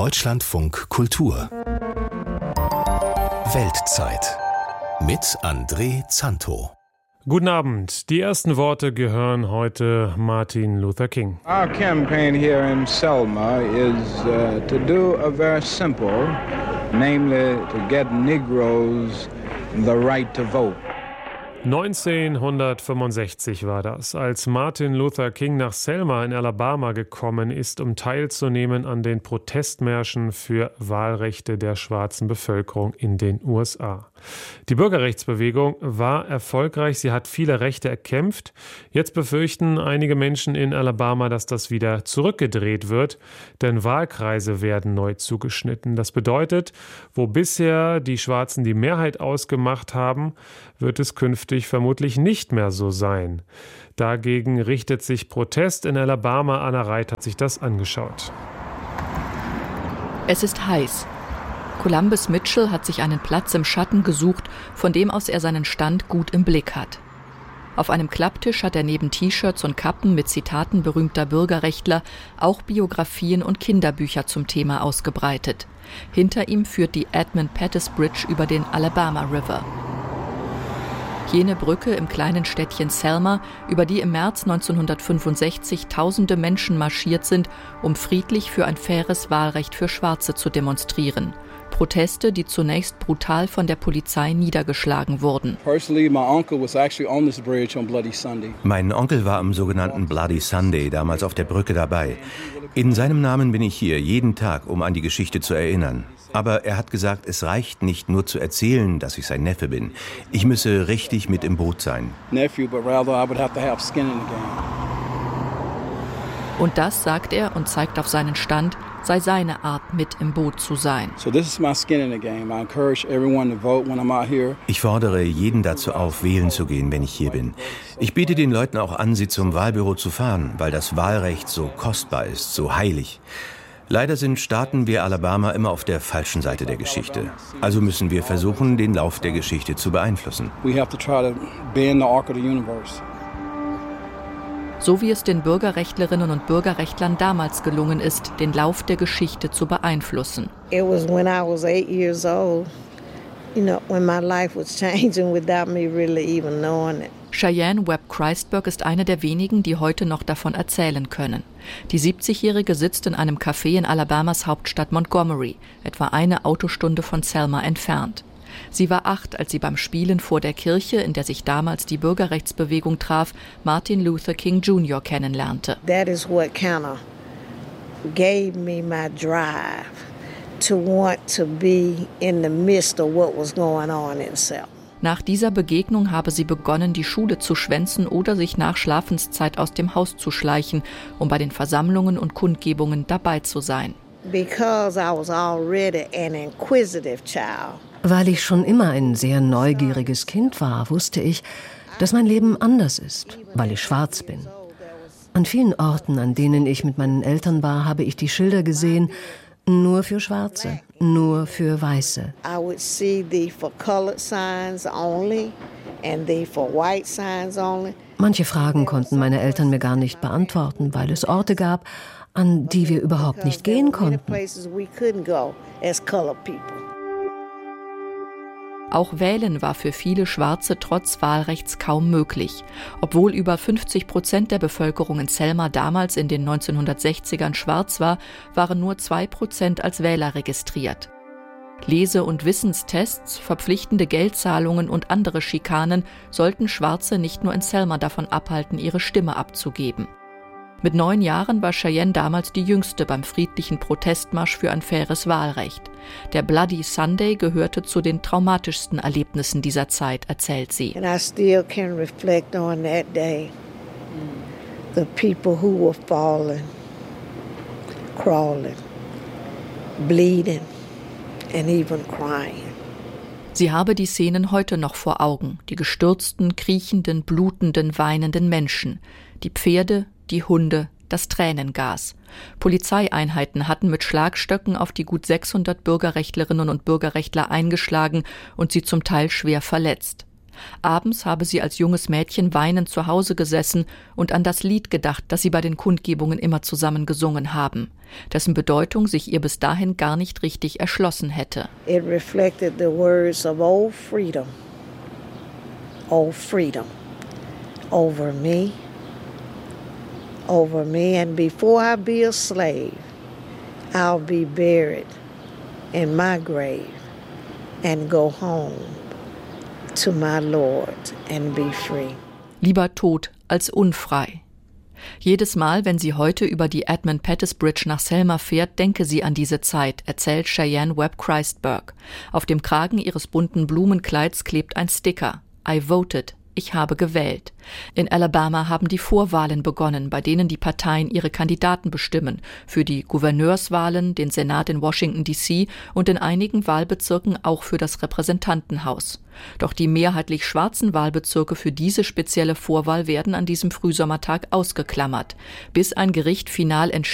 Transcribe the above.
Deutschlandfunk Kultur Weltzeit mit André Zanto. Guten Abend. Die ersten Worte gehören heute Martin Luther King. Our campaign here in Selma is to do a very simple, namely to get Negroes the right to vote. 1965 war das, als Martin Luther King nach Selma in Alabama gekommen ist, um teilzunehmen an den Protestmärschen für Wahlrechte der schwarzen Bevölkerung in den USA. Die Bürgerrechtsbewegung war erfolgreich, sie hat viele Rechte erkämpft. Jetzt befürchten einige Menschen in Alabama, dass das wieder zurückgedreht wird, denn Wahlkreise werden neu zugeschnitten. Das bedeutet, wo bisher die Schwarzen die Mehrheit ausgemacht haben, wird es künftig vermutlich nicht mehr so sein. Dagegen richtet sich Protest in Alabama. Anna Reit hat sich das angeschaut. Es ist heiß. Columbus Mitchell hat sich einen Platz im Schatten gesucht, von dem aus er seinen Stand gut im Blick hat. Auf einem Klapptisch hat er neben T-Shirts und Kappen mit Zitaten berühmter Bürgerrechtler auch Biografien und Kinderbücher zum Thema ausgebreitet. Hinter ihm führt die Edmund Pettus Bridge über den Alabama River. Jene Brücke im kleinen Städtchen Selma, über die im März 1965 tausende Menschen marschiert sind, um friedlich für ein faires Wahlrecht für Schwarze zu demonstrieren. Proteste, die zunächst brutal von der Polizei niedergeschlagen wurden. Mein Onkel war am sogenannten Bloody Sunday damals auf der Brücke dabei. In seinem Namen bin ich hier jeden Tag, um an die Geschichte zu erinnern. Aber er hat gesagt, es reicht nicht nur zu erzählen, dass ich sein Neffe bin. Ich müsse richtig mit im Boot sein. Und das, sagt er und zeigt auf seinen Stand, sei seine Art, mit im Boot zu sein. Ich fordere jeden dazu auf, wählen zu gehen, wenn ich hier bin. Ich biete den Leuten auch an, sie zum Wahlbüro zu fahren, weil das Wahlrecht so kostbar ist, so heilig. Leider sind Staaten wie Alabama immer auf der falschen Seite der Geschichte. Also müssen wir versuchen, den Lauf der Geschichte zu beeinflussen. So wie es den Bürgerrechtlerinnen und Bürgerrechtlern damals gelungen ist, den Lauf der Geschichte zu beeinflussen. It was when I was 8 years old, when my life was changing without me really even knowing it. Cheyenne Webb Christberg ist eine der wenigen, die heute noch davon erzählen können. Die 70-Jährige sitzt in einem Café in Alabamas Hauptstadt Montgomery, etwa eine Autostunde von Selma entfernt. Sie war 8, als sie beim Spielen vor der Kirche, in der sich damals die Bürgerrechtsbewegung traf, Martin Luther King Jr. kennenlernte. That is what kind of gave me my drive to want to be in the midst of what was going on in Selma. Nach dieser Begegnung habe sie begonnen, die Schule zu schwänzen oder sich nach Schlafenszeit aus dem Haus zu schleichen, um bei den Versammlungen und Kundgebungen dabei zu sein. Because I was already an inquisitive child. Weil ich schon immer ein sehr neugieriges Kind war, wusste ich, dass mein Leben anders ist, weil ich schwarz bin. An vielen Orten, an denen ich mit meinen Eltern war, habe ich die Schilder gesehen, nur für Schwarze, nur für Weiße. I would see the for colored signs only and the for white signs only. Manche Fragen konnten meine Eltern mir gar nicht beantworten, weil es Orte gab, an die wir überhaupt nicht gehen konnten. Auch Wählen war für viele Schwarze trotz Wahlrechts kaum möglich. Obwohl über 50% der Bevölkerung in Selma damals in den 1960ern schwarz war, waren nur 2% als Wähler registriert. Lese- und Wissenstests, verpflichtende Geldzahlungen und andere Schikanen sollten Schwarze nicht nur in Selma davon abhalten, ihre Stimme abzugeben. Mit 9 Jahren war Cheyenne damals die Jüngste beim friedlichen Protestmarsch für ein faires Wahlrecht. Der Bloody Sunday gehörte zu den traumatischsten Erlebnissen dieser Zeit, erzählt sie. And I still can reflect on that day. The people who were falling, crawling, bleeding and even crying. Sie habe die Szenen heute noch vor Augen, die gestürzten, kriechenden, blutenden, weinenden Menschen, die Pferde, die Hunde, das Tränengas. Polizeieinheiten hatten mit Schlagstöcken auf die gut 600 Bürgerrechtlerinnen und Bürgerrechtler eingeschlagen und sie zum Teil schwer verletzt. Abends habe sie als junges Mädchen weinend zu Hause gesessen und an das Lied gedacht, das sie bei den Kundgebungen immer zusammen gesungen haben, dessen Bedeutung sich ihr bis dahin gar nicht richtig erschlossen hätte. It reflected the words of old freedom over me, and before I be a slave, I'll be buried in my grave and go home to my Lord and be free. Lieber tot als unfrei. Jedes Mal, wenn sie heute über die Edmund Pettus Bridge nach Selma fährt, denke sie an diese Zeit, erzählt Cheyenne Webb Christberg. Auf dem Kragen ihres bunten Blumenkleids klebt ein Sticker: I voted. Ich habe gewählt. In Alabama haben die Vorwahlen begonnen, bei denen die Parteien ihre Kandidaten bestimmen, für die Gouverneurswahlen, den Senat in Washington D.C. und in einigen Wahlbezirken auch für das Repräsentantenhaus. Doch die mehrheitlich schwarzen Wahlbezirke für diese spezielle Vorwahl werden an diesem Frühsommertag ausgeklammert, bis ein Gericht final entschieden